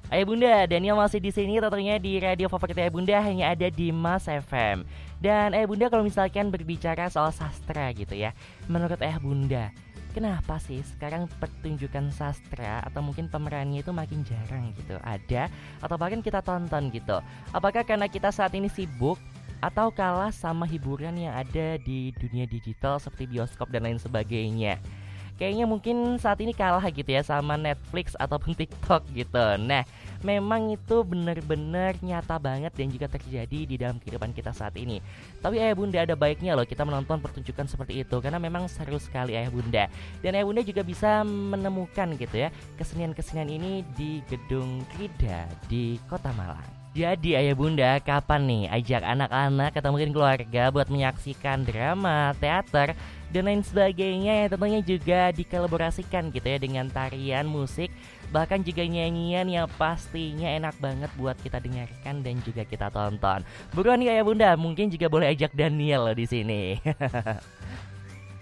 Ayah Bunda, Daniel masih di sini tentunya di radio favorit Ayah Bunda hanya ada di Mas FM. Dan Ayah Bunda kalau misalkan berbicara soal sastra gitu ya, menurut Ayah Bunda, kenapa sih sekarang pertunjukan sastra atau mungkin pemerannya itu makin jarang gitu ada atau bahkan kita tonton gitu? Apakah karena kita saat ini sibuk atau kalah sama hiburan yang ada di dunia digital seperti bioskop dan lain sebagainya? Kayaknya mungkin saat ini kalah gitu ya sama Netflix ataupun TikTok gitu. Nah, memang itu benar-benar nyata banget dan juga terjadi di dalam kehidupan kita saat ini. Tapi ayah bunda ada baiknya loh kita menonton pertunjukan seperti itu karena memang seru sekali ayah bunda. Dan ayah bunda juga bisa menemukan gitu ya kesenian-kesenian ini di Gedung Krida di Kota Malang. Jadi ayah bunda kapan nih ajak anak-anak atau mungkin keluarga buat menyaksikan drama, teater, dan lain sebagainya yang tentunya juga dikolaborasikan gitu ya dengan tarian, musik, bahkan juga nyanyian yang pastinya enak banget buat kita dengarkan dan juga kita tonton. Buruan nih ayah bunda, mungkin juga boleh ajak Daniel loh di sini.